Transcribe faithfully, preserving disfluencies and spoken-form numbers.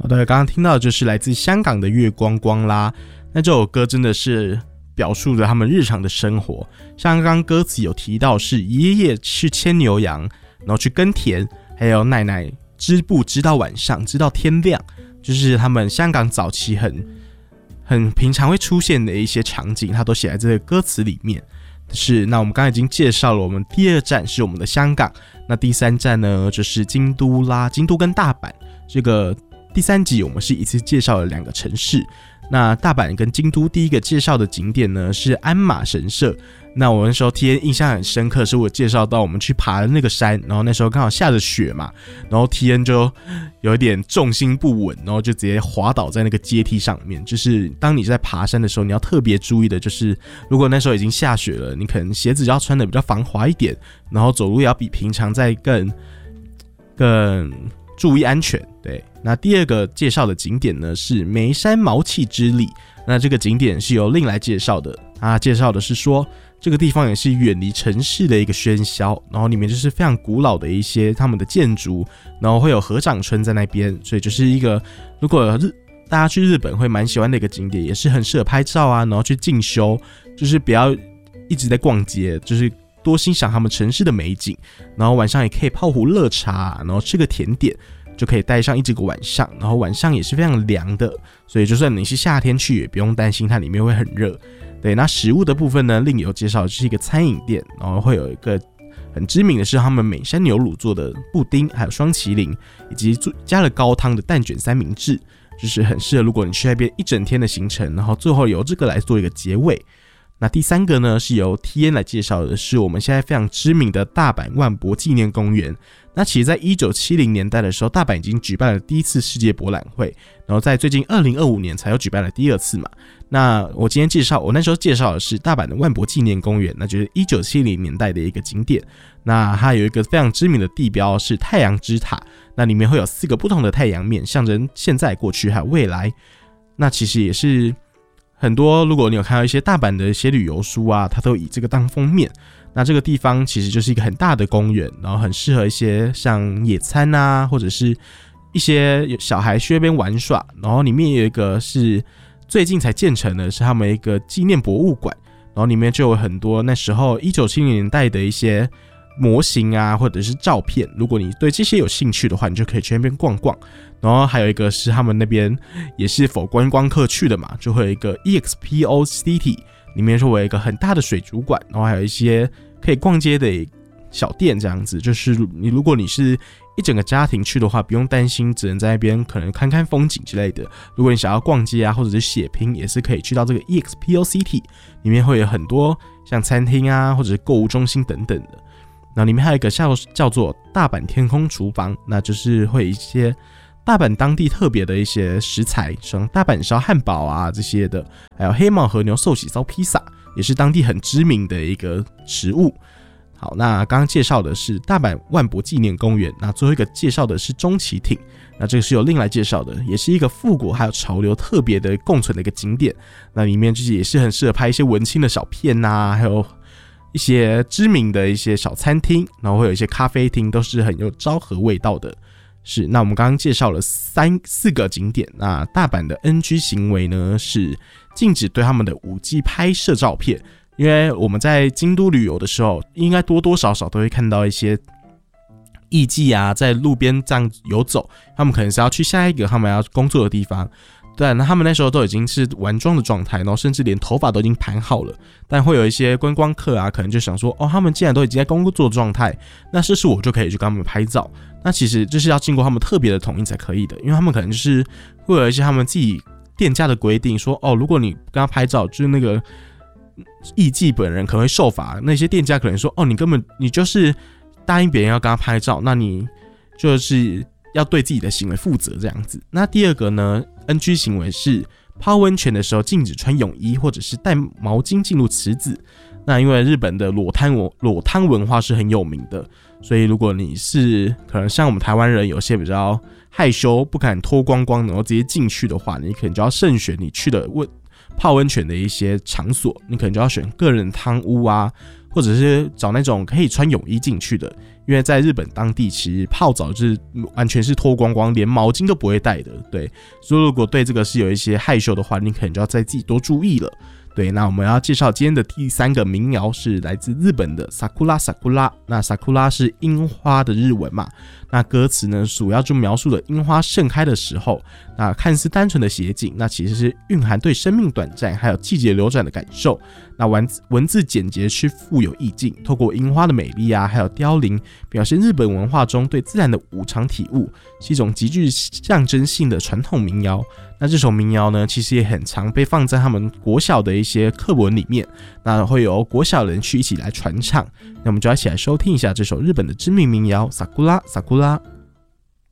好的，刚刚听到的就是来自香港的月光光啦。那这首歌真的是表述着他们日常的生活，像刚刚歌词有提到是爷爷去牵牛羊，然后去耕田，还有奶奶织布织到晚上，织到天亮，就是他们香港早期很很平常会出现的一些场景，他都写在这个歌词里面。是，那我们刚才已经介绍了，我们第二站是我们的香港，那第三站呢就是京都啦，京都跟大阪。这个第三集我们是一次介绍了两个城市，那大阪跟京都第一个介绍的景点呢是鞍马神社。那我那时候 T N 印象很深刻，是我介绍到我们去爬的那个山，然后那时候刚好下着雪嘛，然后 T N 就有一点重心不稳，然后就直接滑倒在那个阶梯上面。就是当你在爬山的时候，你要特别注意的就是，如果那时候已经下雪了，你可能鞋子要穿的比较防滑一点，然后走路也要比平常再更更注意安全。对，那第二个介绍的景点呢是眉山毛气之里，那这个景点是由另来介绍的，他介绍的是说这个地方也是远离城市的一个喧嚣，然后里面就是非常古老的一些他们的建筑，然后会有合掌村在那边，所以就是一个如果日大家去日本会蛮喜欢的一个景点，也是很适合拍照啊，然后去进修，就是不要一直在逛街，就是多欣赏他们城市的美景，然后晚上也可以泡壶热茶，然后吃个甜点，就可以待上一整个晚上，然后晚上也是非常凉的，所以就算你是夏天去也不用担心它里面会很热。对，那食物的部分呢，另有介绍就是一个餐饮店，然后会有一个很知名的是他们美山牛乳做的布丁，还有双麒麟，以及加了高汤的蛋卷三明治，就是很适合如果你去那边一整天的行程，然后最后由这个来做一个结尾。那第三个呢是由 T N 来介绍的，是我们现在非常知名的大阪万博纪念公园。那其实在一九七零年代的时候，大阪已经举办了第一次世界博览会，然后在最近二零二五年才又举办了第二次嘛。那我今天介绍，我那时候介绍的是大阪的万博纪念公园，那就是一九七零年代的一个景点。那它有一个非常知名的地标是太阳之塔，那里面会有四个不同的太阳面，象征现在、过去还有未来。那其实也是很多，如果你有看到一些大阪的一些旅游书啊，它都以这个当封面。那这个地方其实就是一个很大的公园，然后很适合一些像野餐啊，或者是一些小孩去那边玩耍。然后里面有一个是最近才建成的，是他们一个纪念博物馆，然后里面就有很多那时候一九七零年代的一些模型啊，或者是照片。如果你对这些有兴趣的话，你就可以去那边逛逛。然后还有一个是他们那边也是否观光客去的嘛，就会有一个 E X P O City， 里面就会有一个很大的水族馆，然后还有一些可以逛街的小店，这样子。就是你如果你是一整个家庭去的话，不用担心只能在那边可能看看风景之类的。如果你想要逛街啊，或者是血拼，也是可以去到这个 E X P O City， 里面会有很多像餐厅啊，或者是购物中心等等的。那里面还有一个叫叫做大阪天空厨房，那就是会有一些大阪当地特别的一些食材，像大阪烧汉堡啊这些的，还有黑毛和牛寿喜烧披萨，也是当地很知名的一个食物。好，那刚刚介绍的是大阪万博纪念公园，那最后一个介绍的是中崎町，那这个是由另来介绍的，也是一个复古还有潮流特别的共存的一个景点。那里面就是也是很适合拍一些文青的小片啊，还有一些知名的一些小餐厅，然后会有一些咖啡厅，都是很有昭和味道的。是，那我们刚刚介绍了三四个景点，那大阪的 N G 行为呢是禁止对他们的五 G 拍摄照片，因为我们在京都旅游的时候，应该多多少少都会看到一些艺妓啊在路边这样游走，他们可能是要去下一个他们要工作的地方。对，那他们那时候都已经是完妆的状态，然后甚至连头发都已经盘好了，但会有一些观光客啊，可能就想说，哦，他们既然都已经在工作状态，那是不是我就可以去跟他们拍照？那其实这是要经过他们特别的同意才可以的，因为他们可能就是会有一些他们自己店家的规定，说，哦，如果你跟他拍照，就是那个艺妓本人可能会受罚，那些店家可能说，哦，你根本你就是答应别人要跟他拍照，那你就是要对自己的行为负责这样子。那第二个呢 ，N G 行为是泡温泉的时候禁止穿泳衣或者是带毛巾进入池子。那因为日本的裸汤文裸汤文化是很有名的，所以如果你是可能像我们台湾人有些比较害羞不敢脱光光然后直接进去的话，你可能就要慎选你去的温泡温泉的一些场所，你可能就要选个人汤屋啊，或者是找那种可以穿泳衣进去的， 因为在日本当地其实泡澡就是完全是脱光光，连毛巾都不会带的，对，所以如果对这个是有一些害羞的话，你可能就要再自己多注意了。对，那我们要介绍今天的第三个民谣是来自日本的 Sakura Sakura， 那 Sakura 是樱花的日文嘛，那歌词呢主要就描述了樱花盛开的时候，那看似单纯的写景，那其实是蕴含对生命短暂还有季节流转的感受。那文字简洁却富有意境，透过樱花的美丽啊，还有凋零，表现日本文化中对自然的无常体悟，是一种极具象征性的传统民谣。那这首民谣呢，其实也很常被放在他们国小的一些课文里面，那会由国小人去一起来传唱。那我们就要一起来收听一下这首日本的知名民谣《Sakura Sakura》。